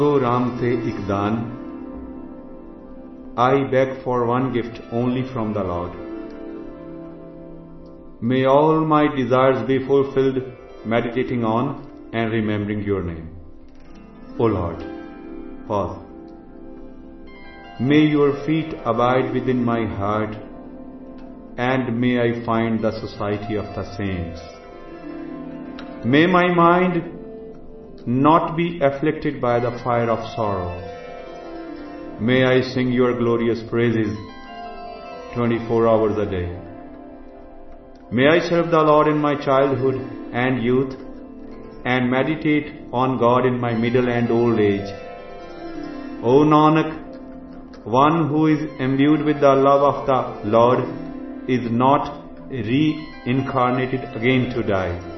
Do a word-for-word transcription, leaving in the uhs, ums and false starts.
O Ram te ikdan, I beg for one gift only from the Lord. May all my desires be fulfilled meditating on and remembering your name. O Lord, pause. May your feet abide within my heart, and may I find the society of the saints. May my mind not be afflicted by the fire of sorrow. May I sing your glorious praises twenty-four hours a day. May I serve the Lord in my childhood and youth, and meditate on God in my middle and old age. O Nanak, one who is imbued with the love of the Lord is not reincarnated again to die.